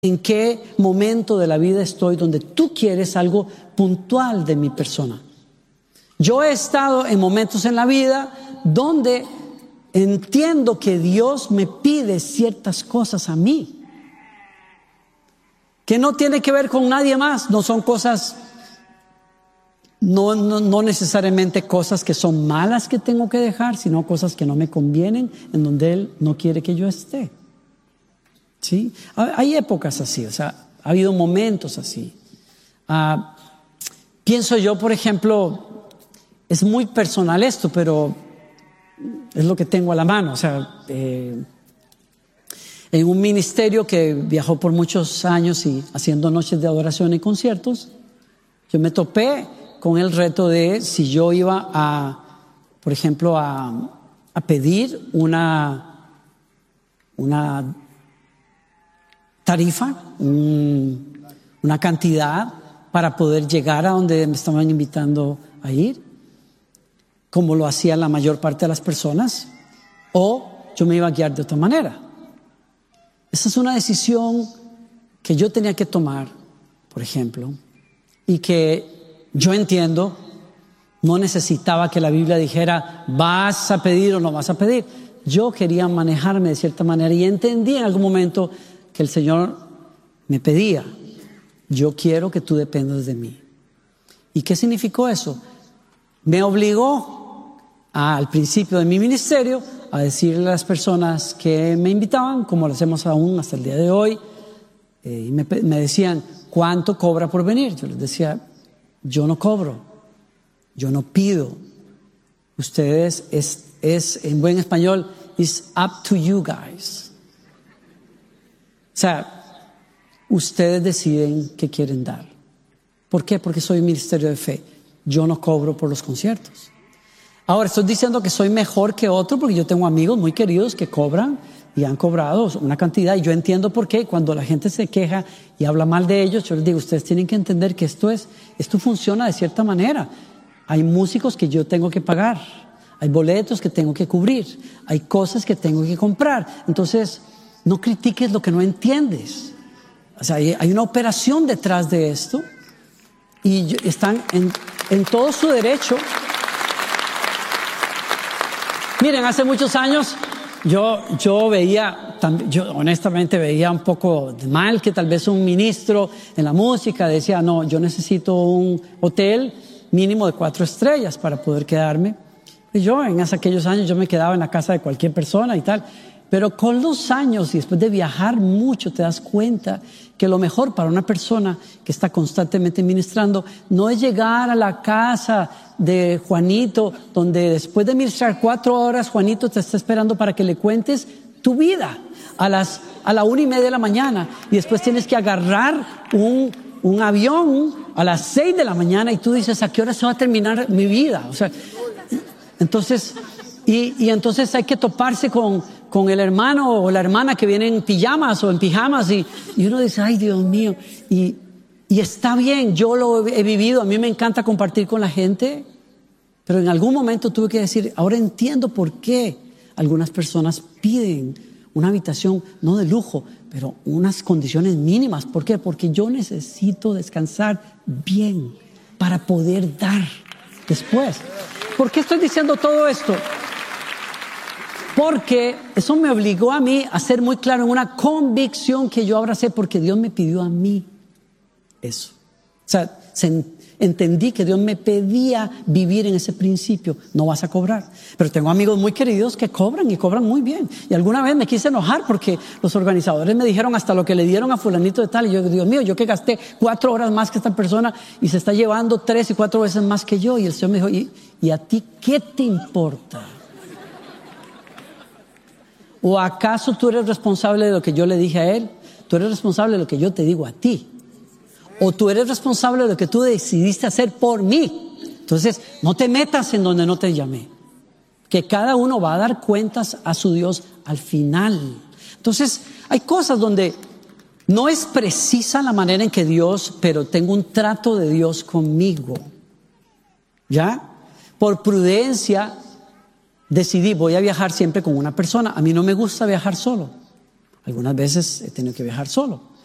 en qué momento de la vida estoy donde tú quieres algo puntual de mi persona. Yo he estado en momentos en la vida donde entiendo que Dios me pide ciertas cosas a mí, que no tiene que ver con nadie más, no son cosas, no necesariamente cosas que son malas que tengo que dejar, sino cosas que no me convienen, en donde Él no quiere que yo esté. ¿Sí? Hay épocas así, o sea, ha habido momentos así. Pienso yo, por ejemplo, es muy personal esto, pero es lo que tengo a la mano. O sea, en un ministerio que viajó por muchos años y haciendo noches de adoración y conciertos, yo me topé con el reto de si yo iba por ejemplo, a pedir una tarifa, una cantidad para poder llegar a donde me estaban invitando a ir, como lo hacía la mayor parte de las personas, o yo me iba a guiar de otra manera. Esa es una decisión que yo tenía que tomar, por ejemplo, y que yo entiendo, no necesitaba que la Biblia dijera vas a pedir o no vas a pedir. Yo quería manejarme de cierta manera y entendí en algún momento que el Señor me pedía, yo quiero que tú dependas de mí. ¿Y qué significó eso? Me obligó al principio de mi ministerio a decirle a las personas que me invitaban, como lo hacemos aún hasta el día de hoy, y me decían, ¿cuánto cobra por venir? Yo les decía, yo no cobro, yo no pido. Ustedes, es en buen español, it's up to you guys. O sea, ustedes deciden qué quieren dar. ¿Por qué? Porque soy un ministerio de fe. Yo no cobro por los conciertos. Ahora, estoy diciendo que soy mejor que otro porque yo tengo amigos muy queridos que cobran y han cobrado una cantidad. Y yo entiendo por qué. Cuando la gente se queja y habla mal de ellos, yo les digo, ustedes tienen que entender que esto funciona de cierta manera. Hay músicos que yo tengo que pagar. Hay boletos que tengo que cubrir. Hay cosas que tengo que comprar. Entonces, no critiques lo que no entiendes. O sea, hay una operación detrás de esto y están en todo su derecho. Miren, hace muchos años yo honestamente veía un poco de mal que tal vez un ministro en la música decía, no, yo necesito un hotel mínimo de 4 estrellas para poder quedarme. Y yo en aquellos años yo me quedaba en la casa de cualquier persona y tal. Pero con los años y después de viajar mucho te das cuenta que lo mejor para una persona que está constantemente ministrando no es llegar a la casa de Juanito donde después de ministrar 4 horas Juanito te está esperando para que le cuentes tu vida a la 1:30 de la mañana y después tienes que agarrar un avión a las 6 de la mañana y tú dices, ¿a qué hora se va a terminar mi vida? O sea, entonces entonces hay que toparse con el hermano o la hermana que viene en pijamas o en pijamas y uno dice, ay Dios mío, y está bien, yo lo he vivido, a mí me encanta compartir con la gente, pero en algún momento tuve que decir, ahora entiendo por qué algunas personas piden una habitación, no de lujo, pero unas condiciones mínimas. ¿Por qué? Porque yo necesito descansar bien para poder dar después. ¿Por qué estoy diciendo todo esto? Porque eso me obligó a mí a ser muy claro en una convicción que yo abracé porque Dios me pidió a mí eso. O sea, entendí que Dios me pedía vivir en ese principio. No vas a cobrar. Pero tengo amigos muy queridos que cobran y cobran muy bien. Y alguna vez me quise enojar porque los organizadores me dijeron hasta lo que le dieron a fulanito de tal. Y yo, Dios mío, yo que gasté 4 horas más que esta persona y se está llevando 3 y 4 veces más que yo. Y el Señor me dijo, ¿y a ti qué te importa? ¿O acaso tú eres responsable de lo que yo le dije a él? Tú eres responsable de lo que yo te digo a ti. O tú eres responsable de lo que tú decidiste hacer por mí. Entonces, no te metas en donde no te llamé. Que cada uno va a dar cuentas a su Dios al final. Entonces, hay cosas donde no es precisa la manera en que Dios, pero tengo un trato de Dios conmigo. ¿Ya? Por prudencia decidí, voy a viajar siempre con una persona. A mí no me gusta viajar solo. Algunas veces he tenido que viajar solo.